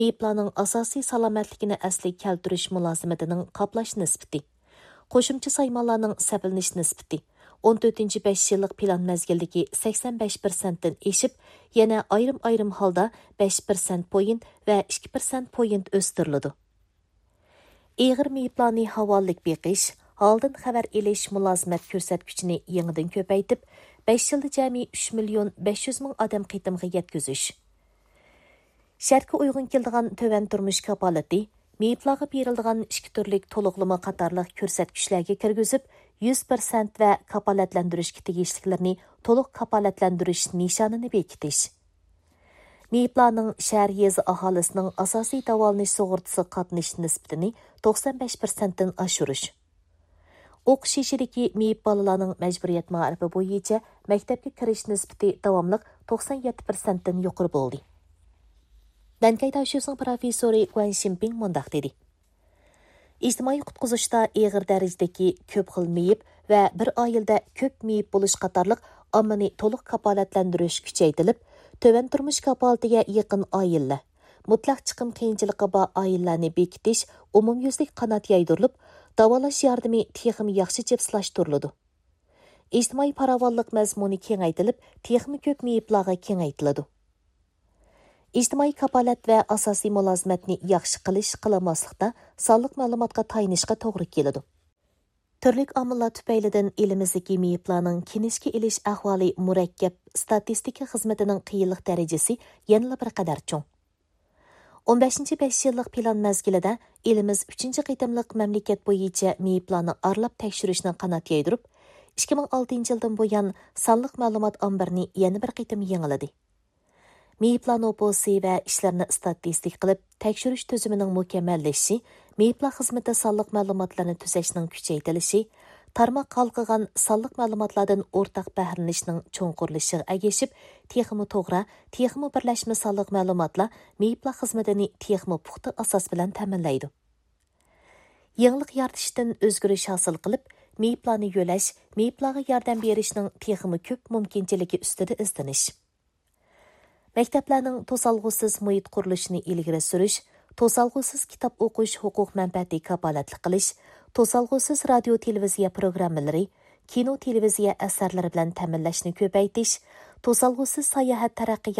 Meyiplarning asosiy salomatligini asli keltirish mulozimatining qoplash nisbati, qo'shimcha saymonlarning saqlanish nisbati 14-5 yillik plan mezgildagi 85%dan eshib, yana ayrim holda 5% point va 2% point o'stiriladi. Eg'ir meyiplarni havollik beqish, holdan xabar elish mulozimat ko'rsatkichini yangidan ko'paytib, 5 yilda jami 3 million 500 ming odam qitimga yetkazish. Şərtə uyğun keldigan tövən turmuş kapalati, meyiplarga berildigan 2 türlük to'liqlama qatarlıq ko'rsatkichlarga kirgizib, 100% va kapalatlantirishga tegishliklarni to'liq kapalatlantirish nishonini bekitish. Meyiplarning shahar yezi aholisining asosiy davolanish sug'urtasi qatnash nisbatini 95% dan oshirish. O'qish ishidagi meyip bolalarning majburiyat ma'rifi bo'yicha maktabga kirish nisbati davomliq 97% dan yuqori bo'ldi. Dankay Tashiyosning professori Guan Ximping mundaq dedi. İjtimoiy qutquzishda eg'ir darajadagi ko'p xil meyip va bir oyilda ko'p meyip bo'lish qatorliq ommani to'liq kapolatlantirish kuchaytirilib, tövən turmush kapolatiga yaqin oillar, mutlaq chiqim qiyinchiligi bor oillarni bekitish umumyuzlik qanot yaydirilib, davolash yordami texmi yaxshi jipslashtiriladi. İjtimoiy farovonlik mazmuni kengaytirilib, texmi ko'p meyiplarga kengaytiriladi. İjtimoiy kapolat va asosiy mulozimatni yaxshi qilish qilmaslikda sonliq ma'lumotga tayinishga to'g'ri keladi. Turli omillar tufaylidan elimizdagi meyiplarning kinishga ilish ahvoli murakkab, statistika xizmatining qiyinlik darajasi yana bir qadar cho'ng. 15-5 yillik plan mezgilida elimiz 3-chi qitimliq mamlakat bo'yicha meyiplarni aralab tekshirishni qanot yaydirib, 2006 yildan buyon sonliq ma'lumot ombirini yana bir qitim yangiladi. Meyiplar noposi va ishlarni statistik qilib, tekshirish tuzimining mukammallashishi, meyiplar xizmati sonliq ma'lumotlarni tuzashning kuchaytirilishi, tarmoq qalqigan sonliq ma'lumotlardan o'rtaq bahramlanishning cho'nqurlashiga agishib, texmi to'g'ri, texmi birlashma sonliq ma'lumotlar meyiplar xizmatini texmi puxta asos bilan ta'minlaydi. Yangilik yaratishdan o'zgarish hosil qilib, meyiplarni yo'lash, meyiplarga yordam berishning texmi ko'p mumkinchiligi ustida izdanish. Maktablarning to'solg'usiz muhit qurilishini ilgari surish, to'solg'usiz kitob o'qish huquq manfaati kapolatli qilish, to'solg'usiz radio televiziya programmalari, kino televiziya asarlari bilan ta'minlashni ko'paytirish, to'solg'usiz sayohat taraqqiyot